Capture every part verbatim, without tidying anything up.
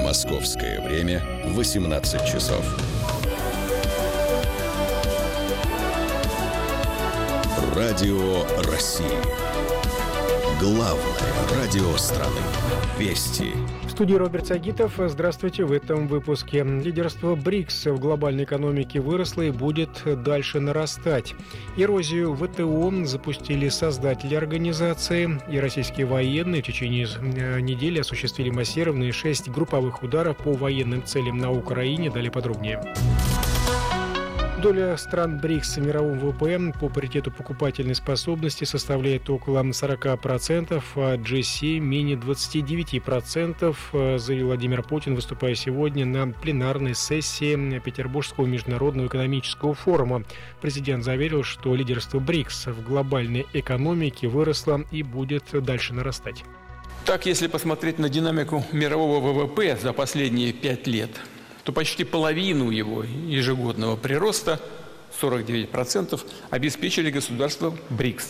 Московское время восемнадцать часов. Радио России. Главное радио страны. Вести. В студии Роберт Сагитов. Здравствуйте. В этом выпуске. Лидерство БРИКС в глобальной экономике выросло и будет дальше нарастать. Эрозию ВТО запустили создатели организации. И российские военные в течение недели осуществили массированные шесть групповых ударов по военным целям на Украине. Далее подробнее. Доля стран БРИКС в мировом ВВП по паритету покупательной способности составляет около сорок процентов, а джи семь менее двадцать девять процентов, заявил Владимир Путин, выступая сегодня на пленарной сессии Петербургского международного экономического форума. Президент заверил, что лидерство БРИКС в глобальной экономике выросло и будет дальше нарастать. Так, если посмотреть на динамику мирового ВВП за последние пять лет, то почти половину его ежегодного прироста, сорок девять процентов, обеспечили государства БРИКС.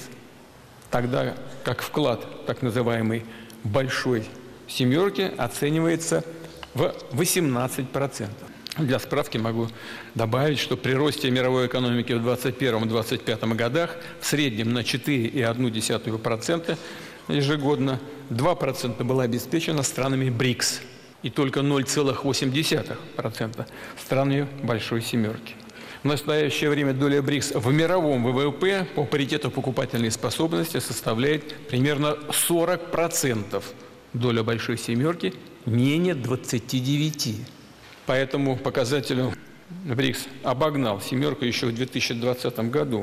Тогда как вклад так называемой «большой семерки» оценивается в восемнадцать процентов. Для справки могу добавить, что при росте мировой экономики в двадцать первом — двадцать пятом годах в среднем на четыре целых одна десятая процента ежегодно два процента было обеспечено странами БРИКС. И только ноль целых восемь десятых процента странами Большой Семерки. В настоящее время доля БРИКС в мировом ВВП по паритету покупательной способности составляет примерно сорок процентов. Доля Большой Семерки менее двадцати девяти процентов. По этому показателю БРИКС обогнал Семерку еще в две тысячи двадцатом году,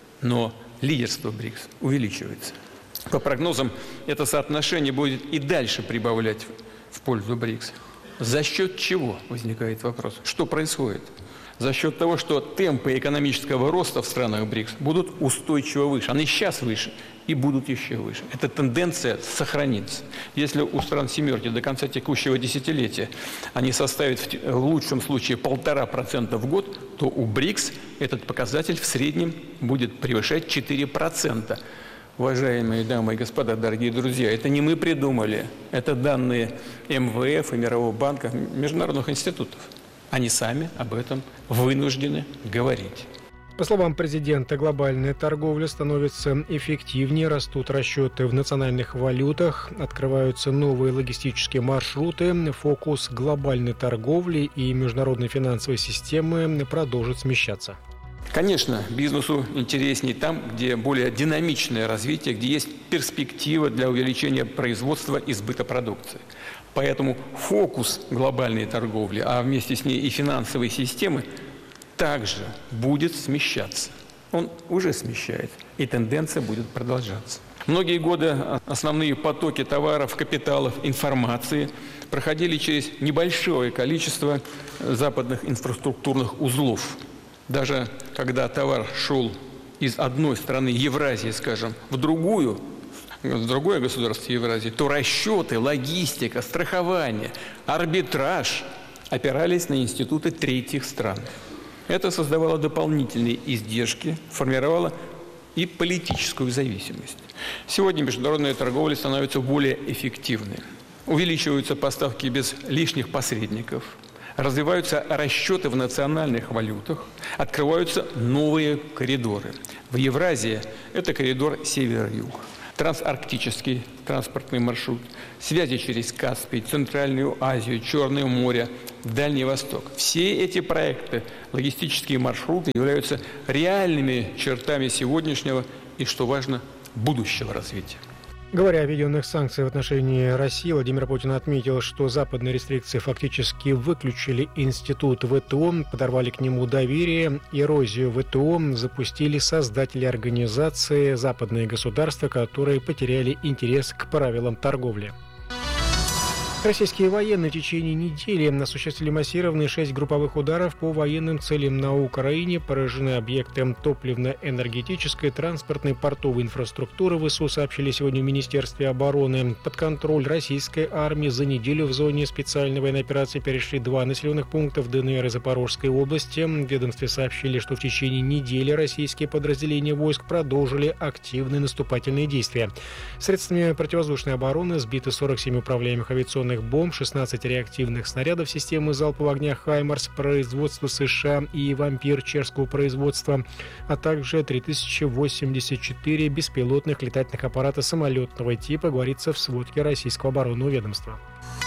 но лидерство БРИКС увеличивается. По прогнозам, это соотношение будет и дальше прибавлять в пользу БРИКС. За счет чего, возникает вопрос? Что происходит? За счет того, что темпы экономического роста в странах БРИКС будут устойчиво выше. Они сейчас выше и будут еще выше. Эта тенденция сохранится. Если у стран семерки до конца текущего десятилетия они составят в лучшем случае полтора процента в год, то у БРИКС этот показатель в среднем будет превышать четыре процента. Уважаемые дамы и господа, дорогие друзья, это не мы придумали, это данные эм вэ эф и Мирового банка, международных институтов. Они сами об этом вынуждены говорить. По словам президента, глобальная торговля становится эффективнее, растут расчеты в национальных валютах, открываются новые логистические маршруты, фокус глобальной торговли и международной финансовой системы продолжит смещаться. Конечно, бизнесу интереснее там, где более динамичное развитие, где есть перспектива для увеличения производства и сбыта продукции. Поэтому фокус глобальной торговли, а вместе с ней и финансовой системы, также будет смещаться. Он уже смещается, и тенденция будет продолжаться. Многие годы основные потоки товаров, капиталов, информации проходили через небольшое количество западных инфраструктурных узлов. Даже когда товар шел из одной страны Евразии, скажем, в другую, в другое государство Евразии, то расчеты, логистика, страхование, арбитраж опирались на институты третьих стран. Это создавало дополнительные издержки, формировало и политическую зависимость. Сегодня международная торговля становится более эффективной. Увеличиваются поставки без лишних посредников. Развиваются расчеты в национальных валютах, открываются новые коридоры. В Евразии это коридор север-юг, трансарктический транспортный маршрут, связи через Каспий, Центральную Азию, Черное море, Дальний Восток. Все эти проекты, логистические маршруты являются реальными чертами сегодняшнего и, что важно, будущего развития. Говоря о введенных санкциях в отношении России, Владимир Путин отметил, что западные рестрикции фактически выключили институт ВТО, подорвали к нему доверие, эрозию ВТО запустили создатели организации, западные государства, которые потеряли интерес к правилам торговли. Российские военные в течение недели осуществили массированные шесть групповых ударов по военным целям на Украине, поражены объекты топливно-энергетической, транспортной, портовой инфраструктуры. ВСУ сообщили сегодня в Министерстве обороны. Под контроль российской армии за неделю в зоне специальной военной операции перешли два населенных пункта в ДНР и Запорожской области. В ведомстве сообщили, что в течение недели российские подразделения войск продолжили активные наступательные действия. Средствами противовоздушной обороны сбиты сорок семь управляемых авиационных злоключенных бомб, шестнадцать реактивных снарядов системы залпового огня «Хаймарс» производства США и «Вампир» чешского производства, а также три тысячи восемьдесят четыре беспилотных летательных аппарата самолетного типа, говорится в сводке российского оборонного ведомства.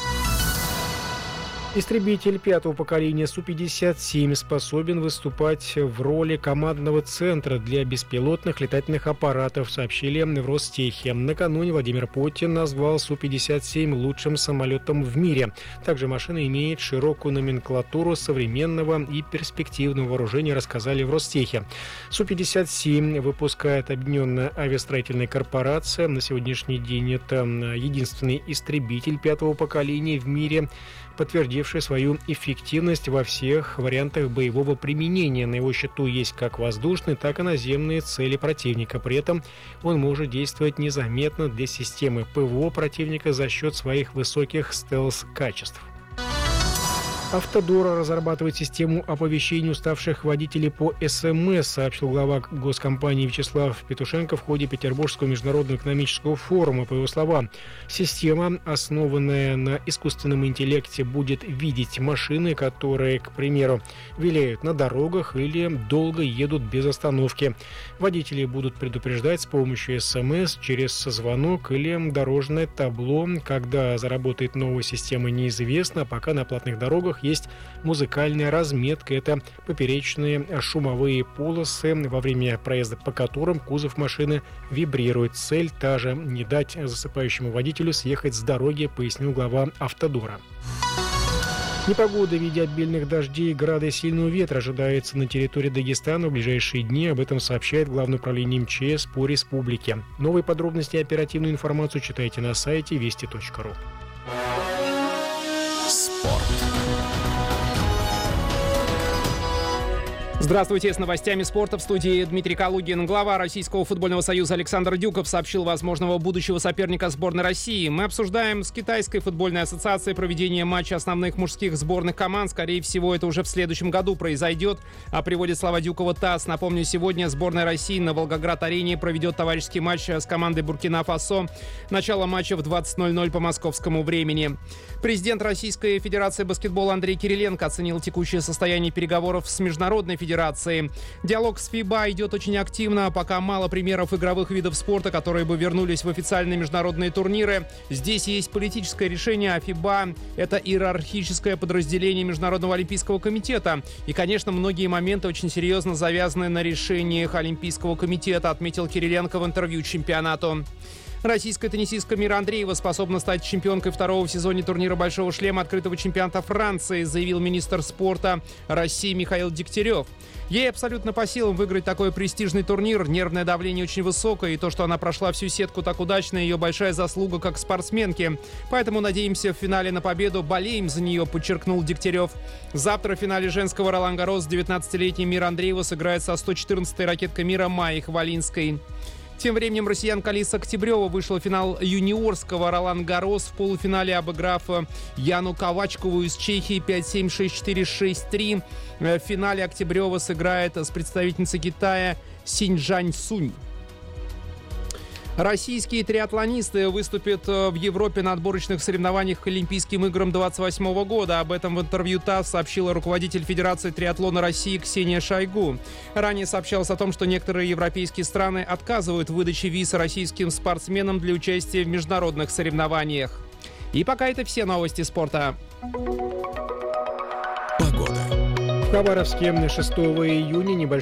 Истребитель пятого поколения Су пятьдесят семь способен выступать в роли командного центра для беспилотных летательных аппаратов, сообщили в Ростехе. Накануне Владимир Путин назвал Су пятьдесят семь лучшим самолетом в мире. Также машина имеет широкую номенклатуру современного и перспективного вооружения, рассказали в Ростехе. Су пятьдесят семь выпускает Объединенная авиастроительная корпорация. На сегодняшний день это единственный истребитель пятого поколения в мире, подтвердивший свою эффективность во всех вариантах боевого применения. На его счету есть как воздушные, так и наземные цели противника. При этом он может действовать незаметно для системы ПВО противника за счет своих высоких стелс-качеств. «Автодор» разрабатывает систему оповещений уставших водителей по СМС, сообщил глава госкомпании Вячеслав Петушенко в ходе Петербургского международного экономического форума. По его словам, система, основанная на искусственном интеллекте, будет видеть машины, которые, к примеру, виляют на дорогах или долго едут без остановки. Водители будут предупреждать с помощью СМС, через звонок или дорожное табло. Когда заработает новая система, неизвестно, пока на платных дорогах есть музыкальная разметка. Это поперечные шумовые полосы, во время проезда по которым кузов машины вибрирует. Цель та же — не дать засыпающему водителю съехать с дороги, пояснил глава «Автодора». Непогода в виде обильных дождей, града и сильного ветра ожидается на территории Дагестана в ближайшие дни. Об этом сообщает Главное управление МЧС по республике. Новые подробности и оперативную информацию читайте на сайте вести точка ру. Спорт. Здравствуйте, с новостями спорта в студии Дмитрий Калугин. Глава Российского футбольного союза Александр Дюков сообщил возможного будущего соперника сборной России. Мы обсуждаем с Китайской футбольной ассоциацией проведение матча основных мужских сборных команд. Скорее всего, это уже в следующем году произойдет, а приводит слова Дюкова ТАСС. Напомню, сегодня сборная России на Волгоград-арене проведет товарищеский матч с командой Буркина-Фасо. Начало матча в двадцать ноль ноль по московскому времени. Президент Российской Федерации баскетбола Андрей Кириленко оценил текущее состояние переговоров с Международной Федерацией. Диалог с ФИБА идет очень активно, пока мало примеров игровых видов спорта, которые бы вернулись в официальные международные турниры. Здесь есть политическое решение, а ФИБА — это иерархическое подразделение Международного олимпийского комитета. И, конечно, многие моменты очень серьезно завязаны на решениях Олимпийского комитета, отметил Кириленко в интервью чемпионату. Российская теннисистка Мира Андреева способна стать чемпионкой второго в сезоне турнира «Большого шлема» открытого чемпионата Франции, заявил министр спорта России Михаил Дегтярев. Ей абсолютно по силам выиграть такой престижный турнир. Нервное давление очень высокое, и то, что она прошла всю сетку так удачно, ее большая заслуга как спортсменки. Поэтому надеемся в финале на победу, болеем за нее, подчеркнул Дегтярев. Завтра в финале женского Ролан-Гаррос девятнадцатилетняя Мира Андреева сыграет со сто четырнадцатой ракеткой мира Майей Хвалинской. Тем временем россиянка Алиса Октябрева вышла в финал юниорского Ролан-Гаррос в полуфинале, обыграв Яну Ковачкову из Чехии пять семь, шесть четыре, шесть три. В финале Октябрева сыграет с представительницей Китая Синьчжань Сунь. Российские триатлонисты выступят в Европе на отборочных соревнованиях к Олимпийским играм двадцать восьмого года. Об этом в интервью ТАСС сообщила руководитель Федерации триатлона России Ксения Шойгу. Ранее сообщалось о том, что некоторые европейские страны отказывают в выдаче виз российским спортсменам для участия в международных соревнованиях. И пока это все новости спорта. Погода. В Хабаровске шестого июня небольшой